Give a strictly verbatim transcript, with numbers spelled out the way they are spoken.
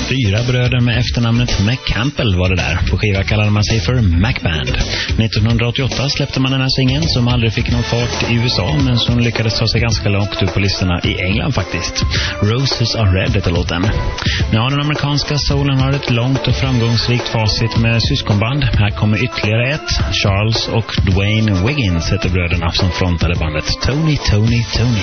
Fyra bröder med efternamnet McCampbell var det där. På skiva kallade man sig för Macband. nittonhundraåttioåtta släppte man den här singeln som aldrig fick någon fart i U S A men som lyckades ta sig ganska långt upp på listorna i England faktiskt. Roses Are Red heter låten. Ja, den amerikanska soulen har ett långt och framgångsrikt facit med syskonband. Här kommer ytterligare ett. Charles och Dwayne Wiggins heter bröderna som frontade bandet Tony, Tony, Tony.